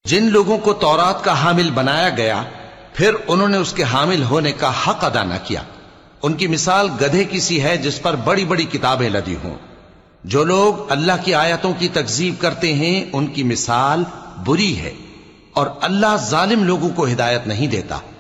जिन लोगों को तौरात का हामिल बनाया गया फिर उन्होंने उसके हामिल होने का हक अदा न किया, उनकी मिसाल गधे की सी है जिस पर बड़ी बड़ी किताबें लदी हों। जो लोग अल्लाह की आयतों की तकजीब करते हैं उनकी मिसाल बुरी है और अल्लाह जालिम लोगों को हिदायत नहीं देता।